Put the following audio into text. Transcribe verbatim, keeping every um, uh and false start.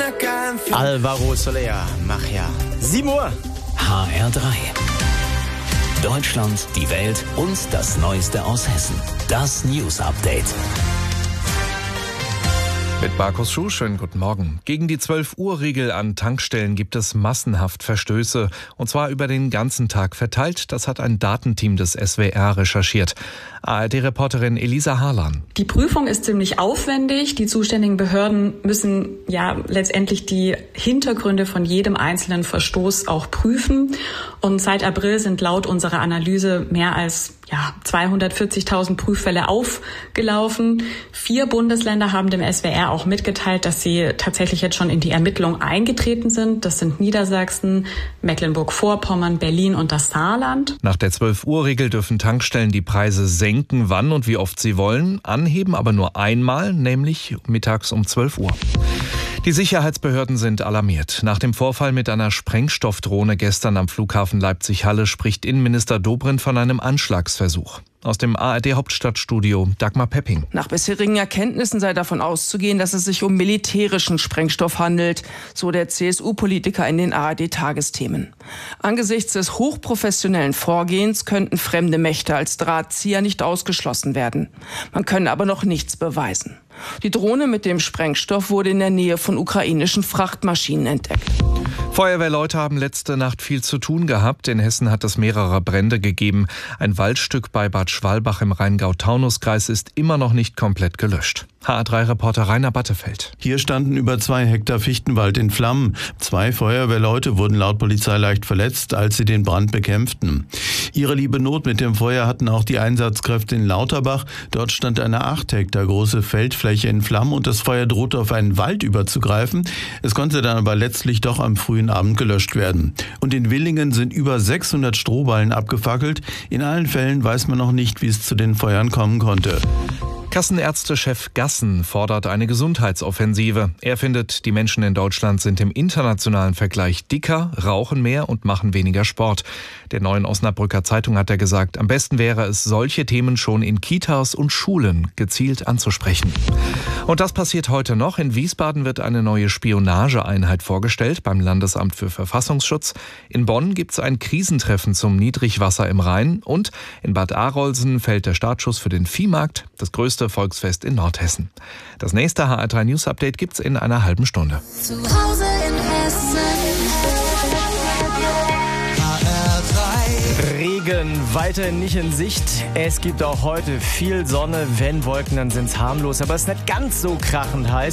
Alvaro Soler, mach ja. sieben Uhr. H R drei. Deutschland, die Welt und das Neueste aus Hessen. Das News Update. Mit Markus Schuh, schönen guten Morgen. Gegen die zwölf Uhr Regel an Tankstellen gibt es massenhaft Verstöße. Und zwar über den ganzen Tag verteilt. Das hat ein Datenteam des S W R recherchiert. A R D-Reporterin Elisa Harlan. Die Prüfung ist ziemlich aufwendig. Die zuständigen Behörden müssen ja letztendlich die Hintergründe von jedem einzelnen Verstoß auch prüfen. Und seit April sind laut unserer Analyse mehr als ja, zweihundertvierzigtausend Prüffälle aufgelaufen. Vier Bundesländer haben dem S W R auch mitgeteilt, dass sie tatsächlich jetzt schon in die Ermittlung eingetreten sind. Das sind Niedersachsen, Mecklenburg-Vorpommern, Berlin und das Saarland. Nach der zwölf Uhr Regel dürfen Tankstellen die Preise senken, wann und wie oft sie wollen, anheben aber nur einmal, nämlich mittags um zwölf Uhr. Die Sicherheitsbehörden sind alarmiert. Nach dem Vorfall mit einer Sprengstoffdrohne gestern am Flughafen Leipzig-Halle spricht Innenminister Dobrindt von einem Anschlagsversuch. Aus dem A R D-Hauptstadtstudio Dagmar Pepping. Nach bisherigen Erkenntnissen sei davon auszugehen, dass es sich um militärischen Sprengstoff handelt, so der C S U-Politiker in den A R D-Tagesthemen. Angesichts des hochprofessionellen Vorgehens könnten fremde Mächte als Drahtzieher nicht ausgeschlossen werden. Man könne aber noch nichts beweisen. Die Drohne mit dem Sprengstoff wurde in der Nähe von ukrainischen Frachtmaschinen entdeckt. Feuerwehrleute haben letzte Nacht viel zu tun gehabt. In Hessen hat es mehrere Brände gegeben. Ein Waldstück bei Bad Schwalbach im Rheingau-Taunus-Kreis ist immer noch nicht komplett gelöscht. H R drei-Reporter Rainer Battefeld. Hier standen über zwei Hektar Fichtenwald in Flammen. Zwei Feuerwehrleute wurden laut Polizei leicht verletzt, als sie den Brand bekämpften. Ihre liebe Not mit dem Feuer hatten auch die Einsatzkräfte in Lauterbach. Dort stand eine acht Hektar große Feldfläche in Flammen und das Feuer drohte auf einen Wald überzugreifen. Es konnte dann aber letztlich doch am frühen Abend gelöscht werden. Und in Willingen sind über sechshundert Strohballen abgefackelt. In allen Fällen weiß man noch nicht, wie es zu den Feuern kommen konnte. Kassenärztechef Gassen fordert eine Gesundheitsoffensive. Er findet, die Menschen in Deutschland sind im internationalen Vergleich dicker, rauchen mehr und machen weniger Sport. Der Neuen Osnabrücker Zeitung hat er gesagt, am besten wäre es, solche Themen schon in Kitas und Schulen gezielt anzusprechen. Und das passiert heute noch. In Wiesbaden wird eine neue Spionageeinheit vorgestellt beim Landesamt für Verfassungsschutz. In Bonn gibt es ein Krisentreffen zum Niedrigwasser im Rhein. Und in Bad Arolsen fällt der Startschuss für den Viehmarkt, das größte Volksfest in Nordhessen. Das nächste H R drei News Update gibt's in einer halben Stunde. Zu Hause in Hessen. H R drei. Regen weiterhin nicht in Sicht. Es gibt auch heute viel Sonne. Wenn Wolken, dann sind's harmlos. Aber es ist nicht ganz so krachend heiß.